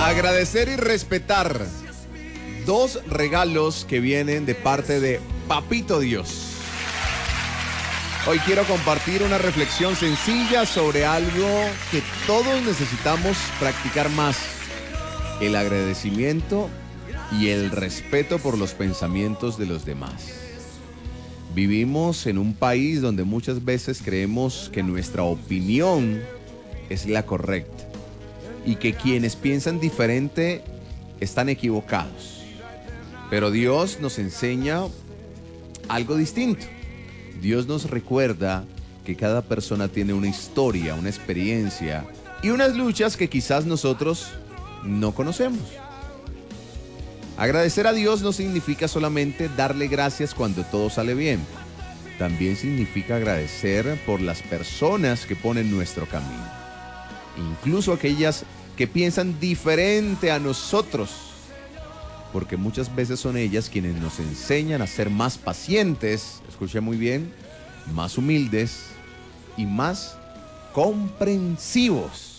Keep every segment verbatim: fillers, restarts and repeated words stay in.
Agradecer y respetar. Dos regalos que vienen de parte de Papito Dios. Hoy quiero compartir una reflexión sencilla sobre algo que todos necesitamos practicar más. El agradecimiento y el respeto por los pensamientos de los demás. Vivimos en un país donde muchas veces creemos que nuestra opinión es la correcta y que quienes piensan diferente están equivocados. Pero Dios nos enseña algo distinto. Dios nos recuerda que cada persona tiene una historia, una experiencia y unas luchas que quizás nosotros no conocemos. Agradecer a Dios no significa solamente darle gracias cuando todo sale bien. También significa agradecer por las personas que ponen nuestro camino. Incluso aquellas que piensan diferente a nosotros. Porque muchas veces son ellas quienes nos enseñan a ser más pacientes, escuche muy bien, más humildes y más comprensivos.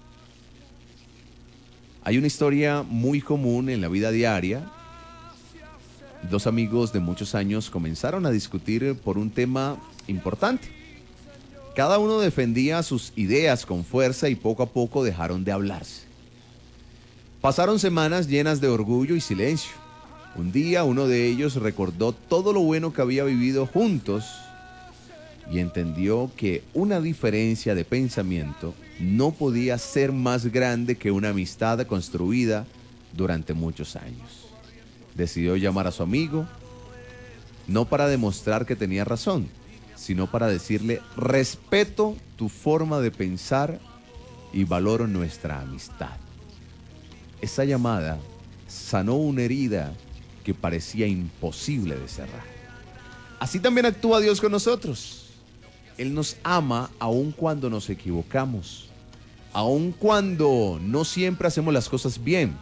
Hay una historia muy común en la vida diaria. Dos amigos de muchos años comenzaron a discutir por un tema importante. Cada uno defendía sus ideas con fuerza y poco a poco dejaron de hablarse. Pasaron semanas llenas de orgullo y silencio. Un día uno de ellos recordó todo lo bueno que había vivido juntos y entendió que una diferencia de pensamiento no podía ser más grande que una amistad construida durante muchos años. Decidió llamar a su amigo, no para demostrar que tenía razón, sino para decirle: respeto tu forma de pensar y valoro nuestra amistad. Esa llamada sanó una herida que parecía imposible de cerrar. Así también actúa Dios con nosotros. Él nos ama aun cuando nos equivocamos, aun cuando no siempre hacemos las cosas bien.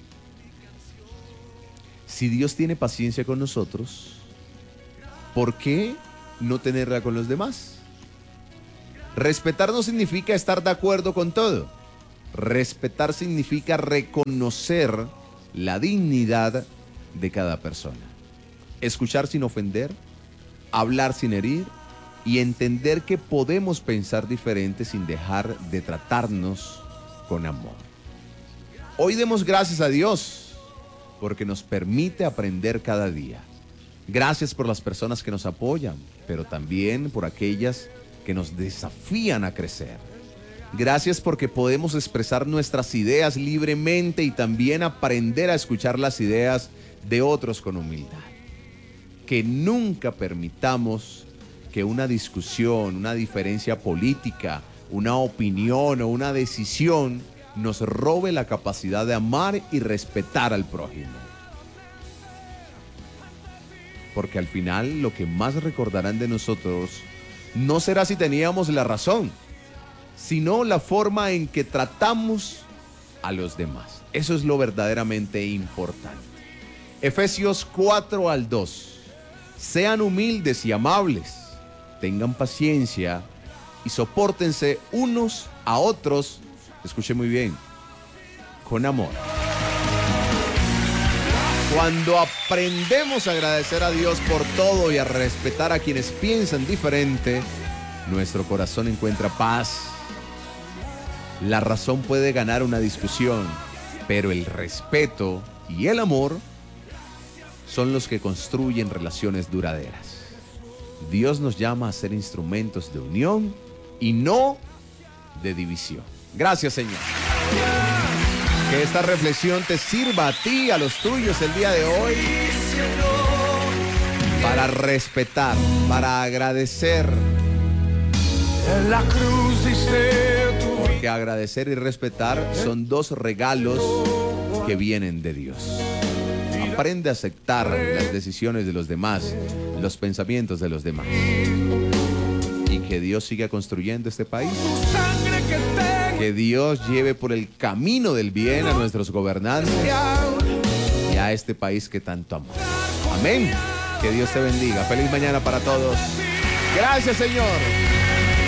Si Dios tiene paciencia con nosotros, ¿por qué no tenerla con los demás? Respetar no significa estar de acuerdo con todo. Respetar significa reconocer la dignidad de cada persona. Escuchar sin ofender, hablar sin herir y entender que podemos pensar diferente sin dejar de tratarnos con amor. Hoy demos gracias a Dios porque nos permite aprender cada día. Gracias por las personas que nos apoyan, pero también por aquellas que nos desafían a crecer. Gracias porque podemos expresar nuestras ideas libremente y también aprender a escuchar las ideas de otros con humildad. Que nunca permitamos que una discusión, una diferencia política, una opinión o una decisión nos robe la capacidad de amar y respetar al prójimo. Porque al final lo que más recordarán de nosotros no será si teníamos la razón, sino la forma en que tratamos a los demás. Eso es lo verdaderamente importante. Efesios cuatro al dos. Sean humildes y amables, tengan paciencia y sopórtense unos a otros, escuche muy bien, con amor. Cuando aprendemos a agradecer a Dios por todo y a respetar a quienes piensan diferente, nuestro corazón encuentra paz. La razón puede ganar una discusión, pero el respeto y el amor son los que construyen relaciones duraderas. Dios nos llama a ser instrumentos de unión y no de división. Gracias, Señor. Que esta reflexión te sirva a ti, a los tuyos el día de hoy, para respetar, para agradecer. En la cruz diste tu vida. Porque agradecer y respetar son dos regalos que vienen de Dios. Aprende a aceptar las decisiones de los demás, los pensamientos de los demás. Y que Dios siga construyendo este país. Que Dios lleve por el camino del bien a nuestros gobernantes y a este país que tanto amamos. Amén. Que Dios te bendiga. Feliz mañana para todos. Gracias, Señor.